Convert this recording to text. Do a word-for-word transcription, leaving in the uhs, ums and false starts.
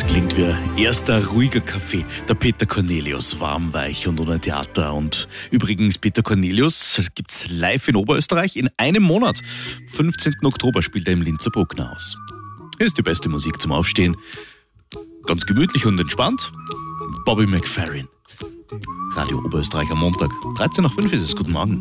Klingt wie ein erster ruhiger Kaffee. Der Peter Cornelius, warm, weich und ohne Theater. Und übrigens, Peter Cornelius gibt's live in Oberösterreich in einem Monat. fünfzehnten Oktober spielt er im Linzer Brucknerhaus. Hier ist die beste Musik zum Aufstehen. Ganz gemütlich und entspannt. Bobby McFerrin. Radio Oberösterreich am Montag. dreizehn nach fünf ist es. Guten Morgen.